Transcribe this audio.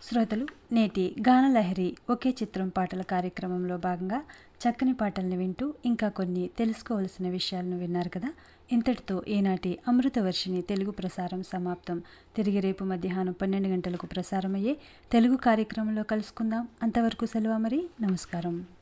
శ్రోతలు నేటి గానలహరి ఒకే చిత్రం పాటల కార్యక్రమంలో భాగంగా చక్కని పాటల్ని వింటూ ఇంకా కొన్ని తెలుసుకోవలసిన విషయాలను విన్నారు కదా. ఇంతటితో ఈనాటి అమృతవర్షిణి తెలుగు ప్రసారం సమాప్తం. తిరిగి రేపు మధ్యాహ్నం 12 గంటలకు ప్రసారమయ్యే తెలుగు కార్యక్రమంలో కలుసుకుందాం. అంతవరకు సెలవు మరి. నమస్కారం.